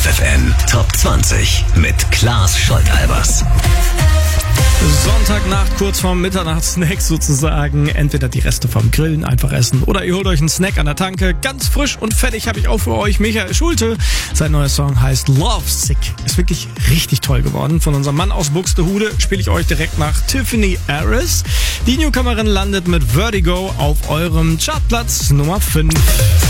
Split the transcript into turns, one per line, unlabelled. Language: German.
FFN Top 20 mit Klaas Scholtalbers.
Sonntagnacht, kurz vorm Mitternachtssnack sozusagen. Entweder die Reste vom Grillen einfach essen oder ihr holt euch einen Snack an der Tanke. Ganz frisch und fettig habe ich auch für euch Michael Schulte. Sein neuer Song heißt Lovesick. Ist wirklich richtig toll geworden. Von unserem Mann aus Buxtehude spiele ich euch direkt nach Tiffany Harris. Die Newcomerin landet mit Vertigo auf eurem Chartplatz Nummer 5.